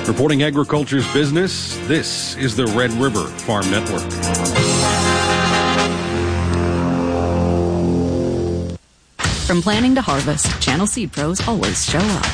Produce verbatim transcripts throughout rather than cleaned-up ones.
Reporting agriculture's business, this is the Red River Farm Network. From planting to harvest, Channel Seed Pros always show up.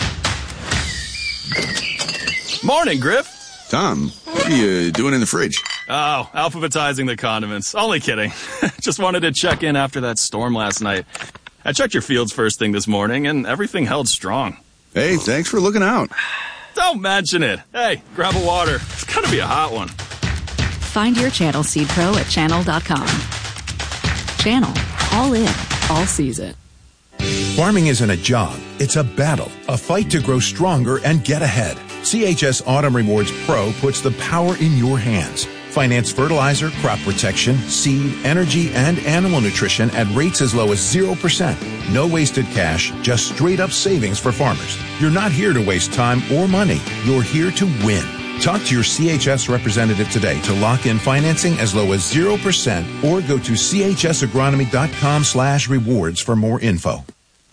Morning, Griff. Tom, what are you doing in the fridge? Oh, alphabetizing the condiments. Only kidding. Just wanted to check in after that storm last night. I checked your fields first thing this morning, and everything held strong. Hey, thanks for looking out. Don't mention it. Hey, grab a water. It's gotta be a hot one. Find your Channel Seed Pro at channel dot com. Channel. All in. All season. Farming isn't a job. It's a battle. A fight to grow stronger and get ahead. C H S Autumn Rewards Pro puts the power in your hands. Finance fertilizer, crop protection, seed, energy, and animal nutrition at rates as low as zero percent. No wasted cash, just straight up savings for farmers. You're not here to waste time or money. You're here to win. Talk to your C H S representative today to lock in financing as low as zero percent or go to c h s agronomy dot com slash rewards for more info.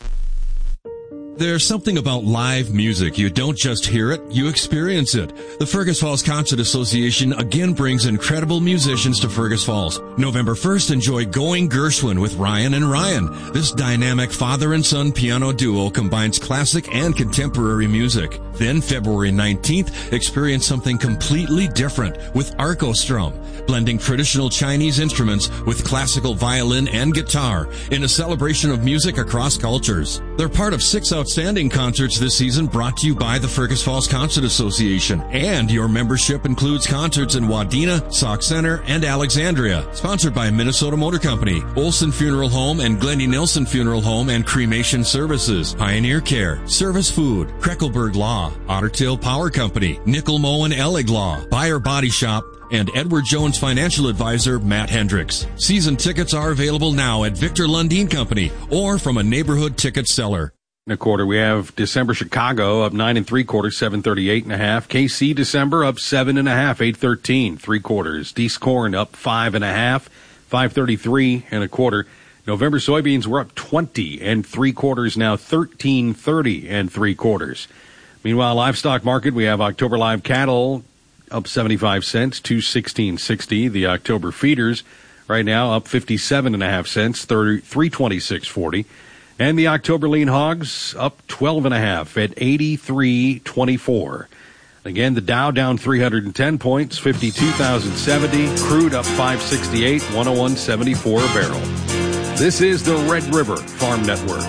There's something about live music. You don't just hear it, you experience it. The Fergus Falls Concert Association again brings incredible musicians to Fergus Falls. November first, enjoy Going Gershwin with Ryan and Ryan. This dynamic father and son piano duo combines classic and contemporary music. Then February nineteenth, experience something completely different with Arcostrum, blending traditional Chinese instruments with classical violin and guitar in a celebration of music across cultures. They're part of six outstanding concerts this season brought to you by the Fergus Falls Concert Association. And your membership includes concerts in Wadena, Sauk Center, and Alexandria. Sponsored by Minnesota Motor Company, Olson Funeral Home and Glendy Nelson Funeral Home and Cremation Services, Pioneer Care, Service Food, Kreckelberg Law, Otter Tail Power Company, Nickel Moe and Ellig Law, Buyer Body Shop, and Edward Jones Financial Advisor Matt Hendricks. Season tickets are available now at Victor Lundeen Company or from a neighborhood ticket seller. In a quarter, we have December Chicago up nine and three quarters, seven thirty-eight and a half. K C December up seven and a half, eight thirteen, three quarters. Deese Corn up five and a half, five thirty-three and a quarter. November soybeans were up twenty and three quarters, now thirteen thirty and three quarters. Meanwhile, livestock market, we have October live cattle up seventy-five cents, two sixteen sixty. The October feeders right now up fifty-seven and a half cents, three twenty-six forty. And the October lean hogs up twelve and a half at eighty-three twenty-four. Again, the Dow down three hundred ten points, fifty-two thousand seventy. Crude up five sixty-eight, one oh one seventy-four a barrel. This is the Red River Farm Network.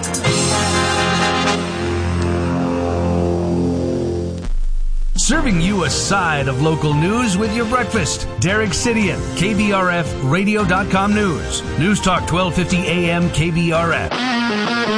Serving you a side of local news with your breakfast. Derek Sidian, K B R F radio dot com News. News Talk twelve fifty A M K B R F.